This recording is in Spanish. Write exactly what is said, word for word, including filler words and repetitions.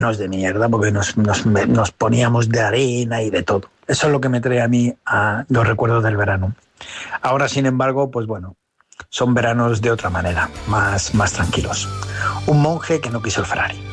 de mierda, porque nos, nos, nos poníamos de arena y de todo. Eso es lo que me trae a mí a los recuerdos del verano. Ahora, sin embargo, pues bueno, son veranos de otra manera, más, más tranquilos. Un monje que no quiso el Ferrari.